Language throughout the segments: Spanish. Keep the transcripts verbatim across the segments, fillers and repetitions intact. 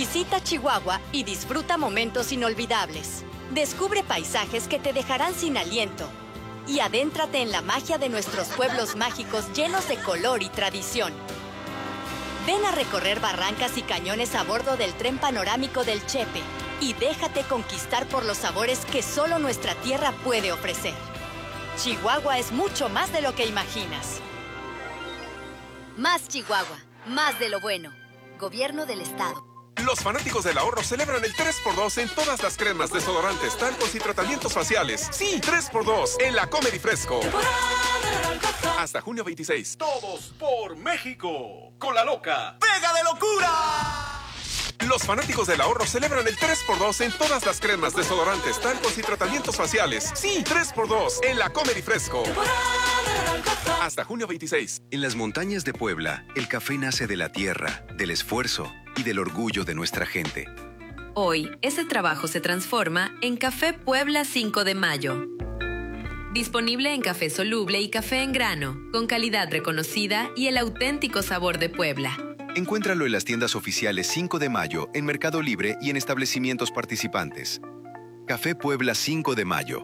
Visita Chihuahua y disfruta momentos inolvidables. Descubre paisajes que te dejarán sin aliento. Y adéntrate en la magia de nuestros pueblos mágicos llenos de color y tradición. Ven a recorrer barrancas y cañones a bordo del tren panorámico del Chepe y déjate conquistar por los sabores que solo nuestra tierra puede ofrecer. Chihuahua es mucho más de lo que imaginas. Más Chihuahua, más de lo bueno. Gobierno del Estado. Los fanáticos del ahorro celebran el tres por dos en todas las cremas, desodorantes, talcos y tratamientos faciales. Sí, tres por dos en la Comer y Fresco. Hasta junio veintiséis. Todos por México. Con la loca. ¡Pega de locura! Los fanáticos del ahorro celebran el tres por dos en todas las cremas, desodorantes, talcos y tratamientos faciales. Sí, tres por dos en la Comer y Fresco. Hasta junio veintiséis. En las montañas de Puebla, el café nace de la tierra, del esfuerzo y del orgullo de nuestra gente. Hoy, ese trabajo se transforma en Café Puebla cinco de mayo. Disponible en café soluble y café en grano, con calidad reconocida y el auténtico sabor de Puebla. Encuéntralo en las tiendas oficiales cinco de mayo, en Mercado Libre y en establecimientos participantes. Café Puebla cinco de mayo.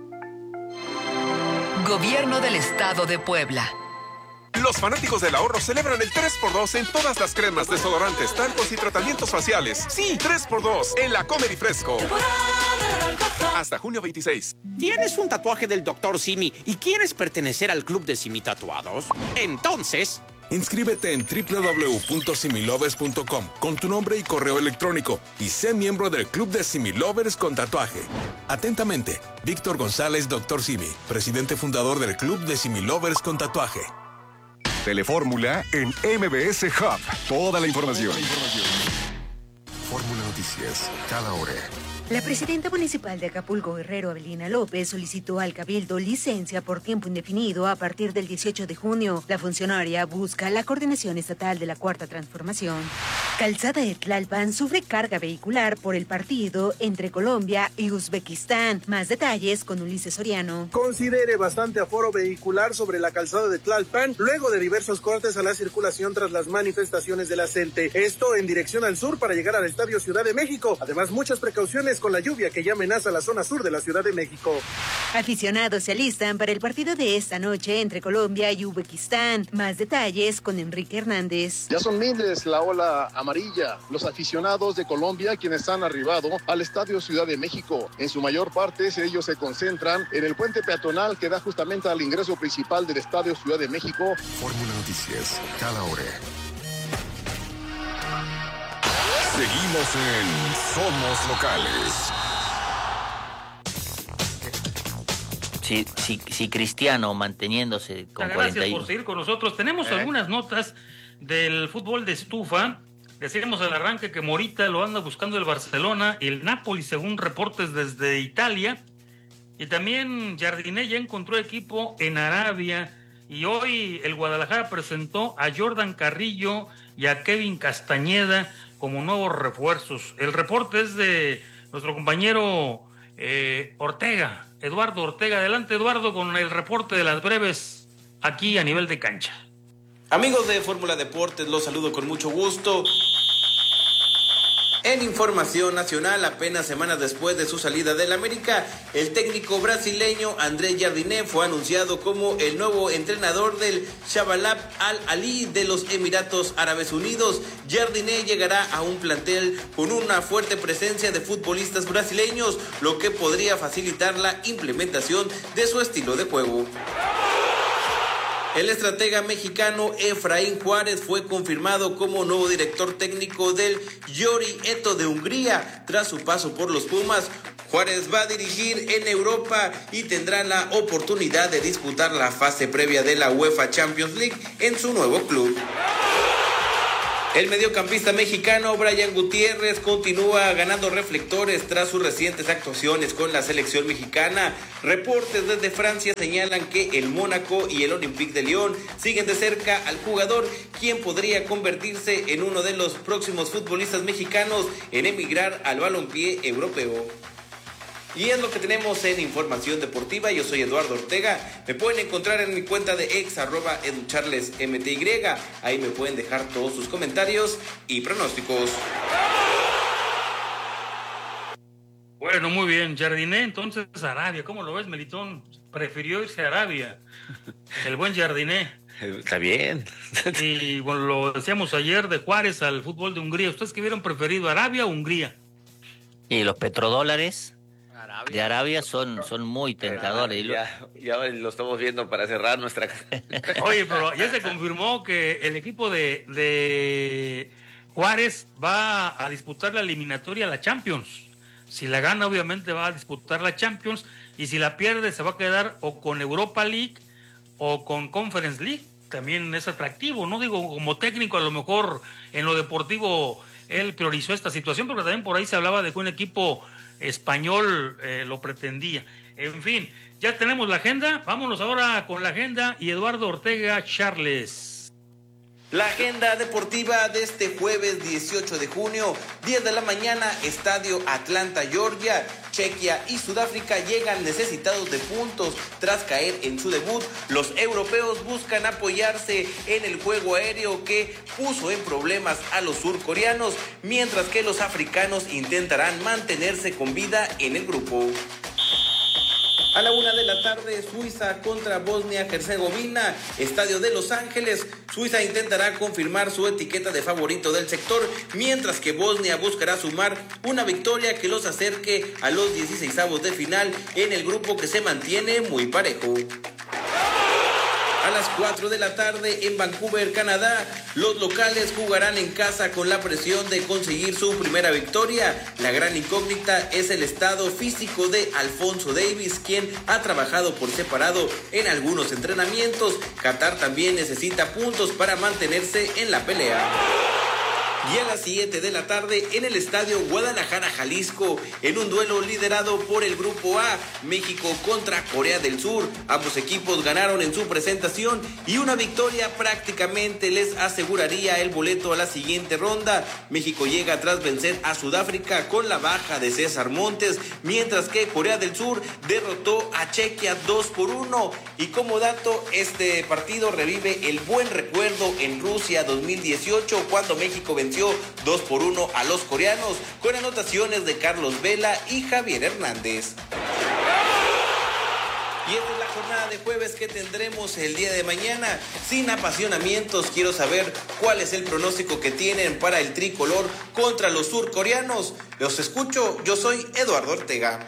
Gobierno del Estado de Puebla. Los fanáticos del ahorro celebran el tres por dos en todas las cremas, desodorantes, talcos y tratamientos faciales. Sí, tres por dos en la Comer y Fresco. Hasta junio veintiséis. ¿Tienes un tatuaje del doctor Simi y quieres pertenecer al club de Simi Tatuados? Entonces... inscríbete en doble u doble u doble u punto similovers punto com con tu nombre y correo electrónico y sé miembro del Club de Similovers con tatuaje. Atentamente, Víctor González, doctor Simi, presidente fundador del Club de Similovers con tatuaje. Telefórmula en M B S Hub. Toda la información. Fórmula Noticias, cada hora. La presidenta municipal de Acapulco, Guerrero, Avelina López, solicitó al Cabildo licencia por tiempo indefinido a partir del dieciocho de junio. La funcionaria busca la coordinación estatal de la Cuarta Transformación. Calzada de Tlalpan sufre carga vehicular por el partido entre Colombia y Uzbekistán. Más detalles con Ulises Soriano. Considere bastante aforo vehicular sobre la calzada de Tlalpan luego de diversos cortes a la circulación tras las manifestaciones de la CENTE. Esto en dirección al sur para llegar al Estadio Ciudad de México. Además, muchas precauciones con la lluvia que ya amenaza la zona sur de la Ciudad de México. Aficionados se alistan para el partido de esta noche entre Colombia y Uzbekistán. Más detalles con Enrique Hernández. Ya son miles la ola amarilla, los aficionados de Colombia quienes han arribado al Estadio Ciudad de México. En su mayor parte ellos se concentran en el puente peatonal que da justamente al ingreso principal del Estadio Ciudad de México. Fórmula Noticias, cada hora. Seguimos en Somos Locales. Sí, sí, sí, Cristiano manteniéndose con Gracias cuarenta y uno. por seguir con nosotros. Tenemos ¿Eh? algunas notas del fútbol de estufa. Decíamos al arranque que Morita lo anda buscando el Barcelona y el Napoli, según reportes desde Italia. Y también Jardiné ya encontró equipo en Arabia. Y hoy el Guadalajara presentó a Jordan Carrillo y a Kevin Castañeda como nuevos refuerzos. El reporte es de nuestro compañero eh, Ortega, Eduardo Ortega. Adelante, Eduardo, con el reporte de las breves aquí a nivel de cancha. Amigos de Fórmula Deportes, los saludo con mucho gusto. En información nacional, apenas semanas después de su salida del América, el técnico brasileño André Jardiné fue anunciado como el nuevo entrenador del Shabalab Al-Ali de los Emiratos Árabes Unidos. Jardiné llegará a un plantel con una fuerte presencia de futbolistas brasileños, lo que podría facilitar la implementación de su estilo de juego. El estratega mexicano Efraín Juárez fue confirmado como nuevo director técnico del Győri Eto de Hungría tras su paso por los Pumas. Juárez va a dirigir en Europa y tendrá la oportunidad de disputar la fase previa de la UEFA Champions League en su nuevo club. El mediocampista mexicano Brian Gutiérrez continúa ganando reflectores tras sus recientes actuaciones con la selección mexicana. Reportes desde Francia señalan que el Mónaco y el Olympique de Lyon siguen de cerca al jugador, quien podría convertirse en uno de los próximos futbolistas mexicanos en emigrar al balompié europeo. Y es lo que tenemos en Información Deportiva. Yo soy Eduardo Ortega. Me pueden encontrar en mi cuenta de ex, arroba educharlesmty. Ahí me pueden dejar todos sus comentarios y pronósticos. Bueno, muy bien. Jardiné, entonces Arabia. ¿Cómo lo ves, Melitón? Prefirió irse a Arabia. El buen Jardiné. Está bien. Y bueno, lo decíamos ayer de Juárez al fútbol de Hungría. ¿Ustedes qué hubieran preferido, Arabia o Hungría? Y los petrodólares Arabia. de Arabia son, son muy tentadores. Ya, ya lo estamos viendo para cerrar nuestra... Oye, pero ya se confirmó que el equipo de, de Juárez va a disputar la eliminatoria a la Champions. Si la gana, obviamente va a disputar la Champions, y si la pierde se va a quedar o con Europa League o con Conference League. También es atractivo, ¿no? Digo, como técnico, a lo mejor en lo deportivo él priorizó esta situación, porque también por ahí se hablaba de que un equipo español eh, lo pretendía. En fin, ya tenemos la agenda. Vámonos ahora con la agenda y Eduardo Ortega Charles. La agenda deportiva de este jueves dieciocho de junio, diez de la mañana, Estadio Atlanta, Georgia. Chequia y Sudáfrica llegan necesitados de puntos tras caer en su debut. Los europeos buscan apoyarse en el juego aéreo que puso en problemas a los surcoreanos, mientras que los africanos intentarán mantenerse con vida en el grupo. A la una de la tarde, Suiza contra Bosnia-Herzegovina, Estadio de Los Ángeles. Suiza intentará confirmar su etiqueta de favorito del sector, mientras que Bosnia buscará sumar una victoria que los acerque a los dieciseisavos de final en el grupo que se mantiene muy parejo. A las cuatro de la tarde en Vancouver, Canadá, los locales jugarán en casa con la presión de conseguir su primera victoria. La gran incógnita es el estado físico de Alfonso Davies, quien ha trabajado por separado en algunos entrenamientos. Qatar también necesita puntos para mantenerse en la pelea. Y a las siete de la tarde en el Estadio Guadalajara, Jalisco, en un duelo liderado por el Grupo A, México contra Corea del Sur. Ambos equipos ganaron en su presentación y una victoria prácticamente les aseguraría el boleto a la siguiente ronda. México llega tras vencer a Sudáfrica con la baja de César Montes, mientras que Corea del Sur derrotó a Chequia dos por uno. Y como dato, este partido revive el buen recuerdo en Rusia dos mil dieciocho, cuando México venció dos por uno a los coreanos, con anotaciones de Carlos Vela y Javier Hernández. Y esta es la jornada de jueves que tendremos el día de mañana. Sin apasionamientos, quiero saber cuál es el pronóstico que tienen para el tricolor contra los surcoreanos. Los escucho, yo soy Eduardo Ortega.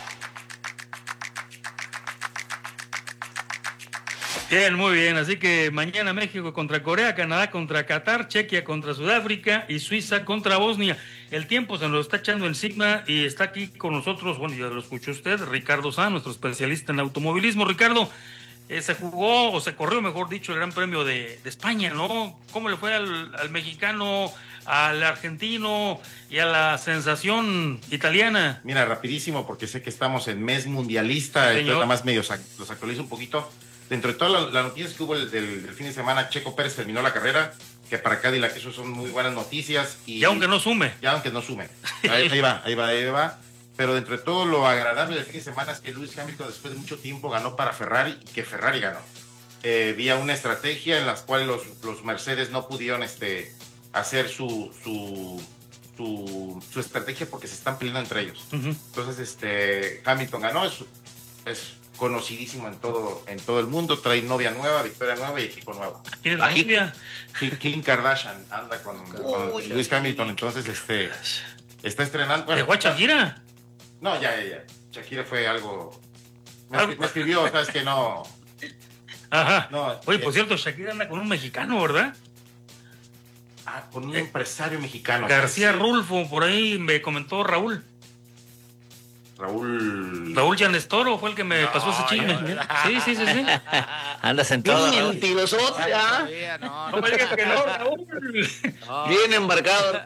Bien, muy bien. Así que mañana México contra Corea, Canadá contra Qatar, Chequia contra Sudáfrica y Suiza contra Bosnia. El tiempo se nos está echando encima y está aquí con nosotros, bueno, ya lo escuchó usted, Ricardo Sá, nuestro especialista en automovilismo. Ricardo, eh, se jugó, o se corrió, mejor dicho, el Gran Premio de, de España, ¿no? ¿Cómo le fue al, al mexicano, al argentino y a la sensación italiana? Mira, rapidísimo, porque sé que estamos en mes mundialista, entonces nada más medio los actualizo un poquito. Dentro de todas las la noticias que hubo el, del, del fin de semana, Checo Pérez terminó la carrera, que para Cadillac eso son muy buenas noticias. Y, y aunque no sume. Y aunque no sume. Ahí, ahí va, ahí va, ahí va. Pero dentro de todo lo agradable del fin de semana es que Lewis Hamilton después de mucho tiempo ganó para Ferrari y que Ferrari ganó. Eh, había una estrategia en la cual los, los Mercedes no pudieron este, hacer su, su, su, su estrategia porque se están peleando entre ellos. Uh-huh. Entonces este, Hamilton ganó, es, es conocidísimo en todo, en todo el mundo, trae novia nueva, victoria nueva y equipo nuevo. ¿Quién es la Kim, Kim Kardashian anda con, con Uy, Lewis Hamilton, entonces este está estrenando. Bueno, ¿Dejó a Shakira? No, ya, ya, ya. Shakira fue algo. Me, me escribió, sabes que no. Ajá. No, Oye, por eh, cierto, Shakira anda con un mexicano, ¿verdad? Ah, con un eh, empresario mexicano. García ¿sabes? Rulfo, por ahí me comentó Raúl. Raúl. Raúl Llanestoro fue el que me no, pasó ese chisme. No. Sí, sí, sí, sí. Andas en todo. Bien mentiroso. No, no, no me digas que no, Raúl. No. Bien embarcado.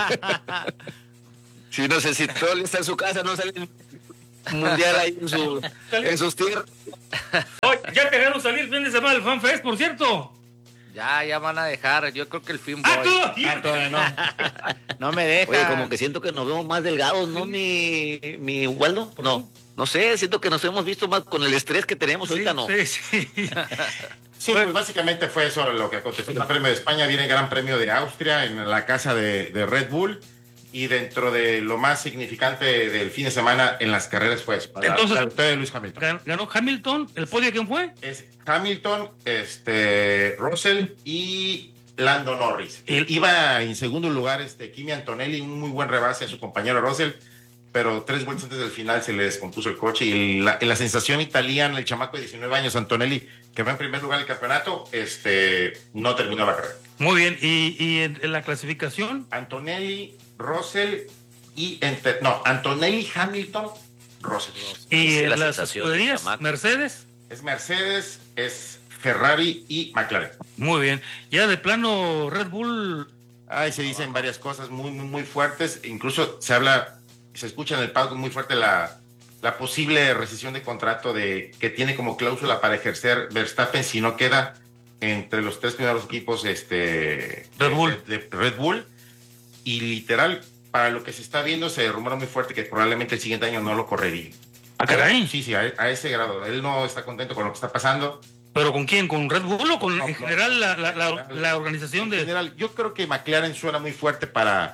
Si no sé si todo está en su casa, no sale mundial ahí en, su, en sus tierras. Oye, ya te dejaron salir el fin de semana del Fan Fest, por cierto. Ya, ya van a dejar. Yo creo que el fin voy. Ah, todavía. Ah, todavía no. No me deja. Oye, como que siento que nos vemos más delgados, ¿no, mi, mi Waldo? No, no sé, siento que nos hemos visto más con el estrés que tenemos sí, ahorita, ¿no? Sí, sí. Sí, pues básicamente fue eso lo que aconteció en el Gran Premio de España. Viene el Gran Premio de Austria en la casa de, de Red Bull. y dentro de lo más significante del fin de semana en las carreras fue eso. Entonces, la victoria de Lewis Hamilton. ¿Ganó Hamilton? ¿El podio quién fue? Es Hamilton, este, Russell y Lando Norris. El... Iba en segundo lugar este, Kimi Antonelli, un muy buen rebase a su compañero Russell, pero tres vueltas antes del final se le descompuso el coche y la, la sensación italiana, el chamaco de diecinueve años, Antonelli, que va en primer lugar del campeonato, este, no terminó la carrera. Muy bien, ¿y, y en, en la clasificación? Antonelli, Russell y... Entre, no, Antonelli, Hamilton, Russell. ¿Y en las escuderías? ¿Mercedes? Es Mercedes, es Ferrari y McLaren. Muy bien. Ya de plano Red Bull... Ay, se dicen varias cosas muy, muy, muy fuertes. Incluso se habla, se escucha en el paddock muy fuerte la, la posible rescisión de contrato de que tiene como cláusula para ejercer Verstappen si no queda entre los tres primeros equipos este, Red Bull. De, de Red Bull. Y literal, para lo que se está viendo, se rumora muy fuerte que probablemente el siguiente año no lo correría. ¿Ah, caray? Sí, sí, a, a ese grado. Él no está contento con lo que está pasando. ¿Pero con quién? ¿Con Red Bull o con no, en general la, la, la, la organización en de...? En general, yo creo que McLaren suena muy fuerte para...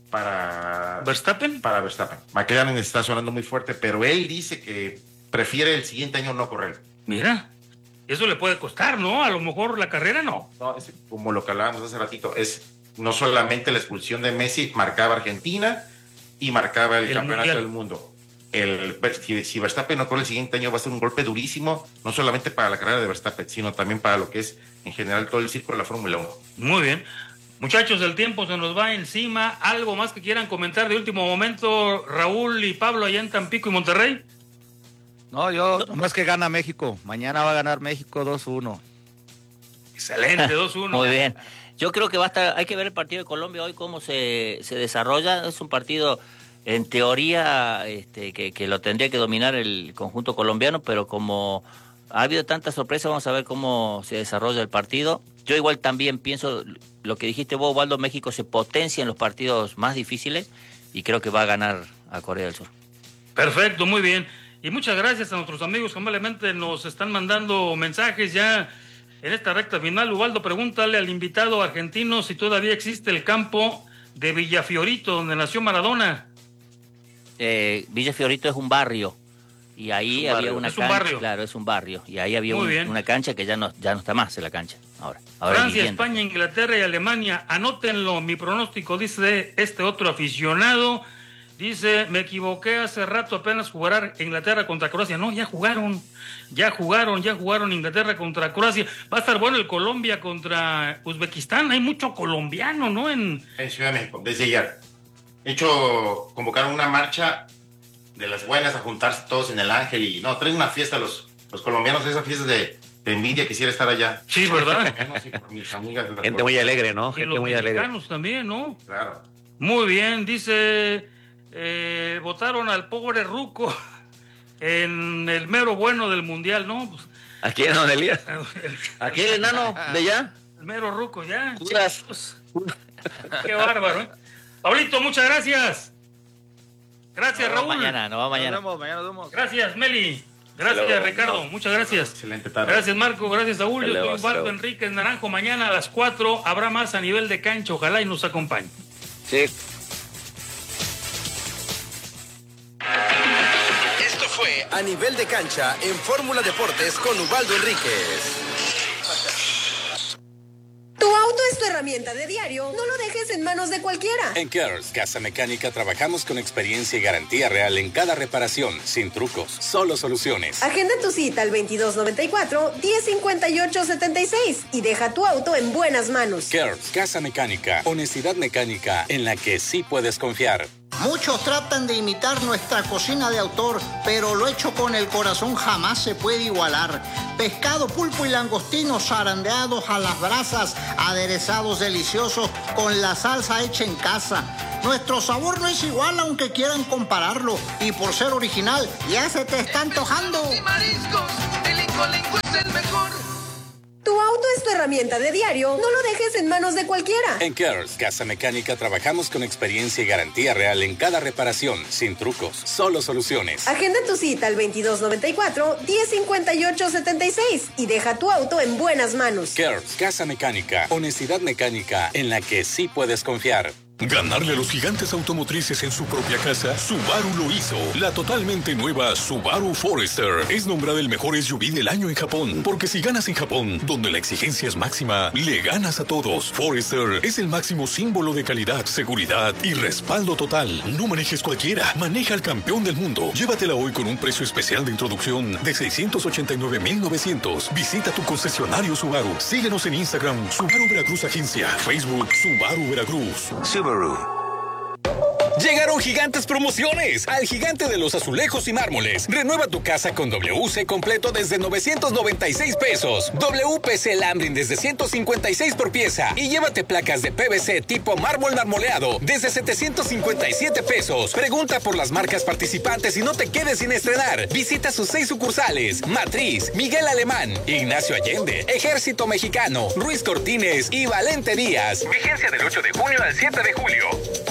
para ¿Verstappen? Para Verstappen. McLaren está sonando muy fuerte, pero él dice que prefiere el siguiente año no correr. Mira, eso le puede costar, ¿no? A lo mejor la carrera no. No, es como lo que hablábamos hace ratito, es no solamente la expulsión de Messi marcaba Argentina y marcaba el, el campeonato mundial. del mundo. El, si, si Verstappen no corre el siguiente año va a ser un golpe durísimo, no solamente para la carrera de Verstappen, sino también para lo que es en general todo el círculo de la Fórmula uno. Muy bien. Muchachos, el tiempo se nos va encima. ¿Algo más que quieran comentar de último momento, Raúl y Pablo, allá en Tampico y Monterrey? No, yo, nomás que gana México. Mañana va a ganar México dos uno. Excelente, dos uno. Muy bien. Yo creo que va a estar, hay que ver el partido de Colombia hoy, cómo se, se desarrolla. Es un partido... En teoría, este, que, que lo tendría que dominar el conjunto colombiano, pero como ha habido tanta sorpresa, vamos a ver cómo se desarrolla el partido. Yo igual también pienso, lo que dijiste vos, Waldo, México se potencia en los partidos más difíciles y creo que va a ganar a Corea del Sur. Perfecto, muy bien. Y muchas gracias a nuestros amigos que amablemente nos están mandando mensajes ya en esta recta final. Ubaldo, pregúntale al invitado argentino si todavía existe el campo de Villafiorito, donde nació Maradona. Eh, Villa Fiorito es un barrio y ahí había barrio. una ¿Es cancha, un barrio? claro, es un barrio y ahí había un, una cancha que ya no ya no está más en la cancha ahora. ahora Francia, España, Inglaterra y Alemania, anótenlo. Mi pronóstico dice este otro aficionado, dice, me equivoqué hace rato, apenas jugará Inglaterra contra Croacia. No, ya jugaron, ya jugaron, ya jugaron Inglaterra contra Croacia. Va a estar bueno el Colombia contra Uzbekistán. Hay mucho colombiano, ¿no? En, en Ciudad de México, desde ayer. De hecho, convocaron una marcha de las buenas a juntarse todos en el Ángel y no, traen una fiesta los, los colombianos, esa fiesta de, de envidia, quisiera estar allá. Sí, ¿verdad? No, sí, por mis amigas de Gente muy alegre, ¿no? Y Gente los muy alegre. mexicanos también, ¿no? Claro. Muy bien, dice, eh, votaron al pobre Ruco en el mero bueno del Mundial, ¿no? Pues, ¿A quién, don Elías? ¿A quién, el enano de allá? El mero Ruco, ya. Judas. Qué bárbaro, ¿eh? Pablito, muchas gracias. Gracias, nos Raúl. Vamos mañana, nos vamos mañana. Nos vemos, mañana nos vemos. Gracias, Meli. Gracias, Hello. Ricardo. Muchas gracias. Excelente tarde. Gracias, Marco. Gracias, Saúl. Yo Hello, soy Osvaldo hello. Enríquez Naranjo. Mañana a las cuatro habrá más a nivel de cancha. Ojalá y nos acompañe. Sí. Esto fue A Nivel de Cancha en Fórmula Deportes con Ubaldo Enríquez. Tu auto es tu herramienta de diario. No lo dejes en manos de cualquiera. En Cares Casa Mecánica trabajamos con experiencia y garantía real en cada reparación, sin trucos, solo soluciones. Agenda tu cita al veintidós noventa y cuatro, diez cincuenta y ocho setenta y seis y deja tu auto en buenas manos. Cares Casa Mecánica, honestidad mecánica en la que sí puedes confiar. Muchos tratan de imitar nuestra cocina de autor, pero lo hecho con el corazón jamás se puede igualar. Pescado, pulpo y langostinos zarandeados a las brasas, aderezados deliciosos con la salsa hecha en casa. Nuestro sabor no es igual aunque quieran compararlo, y por ser original ya se te está antojando. Y mariscos, el Incolenco es el mejor. Tu auto es tu herramienta de diario. No lo dejes en manos de cualquiera. En Cares Casa Mecánica trabajamos con experiencia y garantía real en cada reparación, sin trucos, solo soluciones. Agenda tu cita al veintidós noventa y cuatro, diez cincuenta y ocho setenta y seis y deja tu auto en buenas manos. Cares Casa Mecánica, honestidad mecánica en la que sí puedes confiar. ¿Ganarle a los gigantes automotrices en su propia casa? Subaru lo hizo. La totalmente nueva Subaru Forester es nombrada el mejor S U V del año en Japón, porque si ganas en Japón, donde la exigencia es máxima, le ganas a todos. Forester es el máximo símbolo de calidad, seguridad y respaldo total. No manejes cualquiera, maneja al campeón del mundo. Llévatela hoy con un precio especial de introducción de seiscientos ochenta y nueve mil novecientos. Visita tu concesionario Subaru. Síguenos en Instagram, Subaru Veracruz Agencia, Facebook, Subaru Veracruz. Subaru. Llegaron gigantes promociones al Gigante de los Azulejos y Mármoles. Renueva tu casa con W C completo desde novecientos noventa y seis pesos. W P C Lambrin desde ciento cincuenta y seis por pieza. Y llévate placas de P V C tipo mármol marmoleado desde setecientos cincuenta y siete pesos. Pregunta por las marcas participantes y no te quedes sin estrenar. Visita sus seis sucursales: Matriz, Miguel Alemán, Ignacio Allende, Ejército Mexicano, Ruiz Cortines y Valente Díaz. Vigencia del ocho de junio al siete de julio.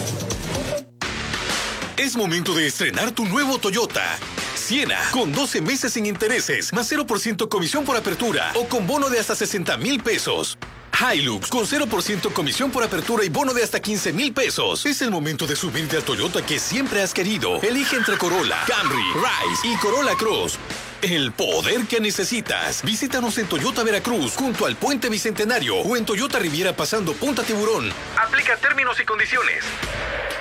Es momento de estrenar tu nuevo Toyota Siena, con doce meses sin intereses, más cero por ciento comisión por apertura o con bono de hasta sesenta mil pesos. Hilux, con cero por ciento comisión por apertura y bono de hasta quince mil pesos. Es el momento de subirte al Toyota que siempre has querido. Elige entre Corolla, Camry, Rise y Corolla Cross. El poder que necesitas. Visítanos en Toyota Veracruz, junto al Puente Bicentenario, o en Toyota Riviera pasando Punta Tiburón. Aplica términos y condiciones.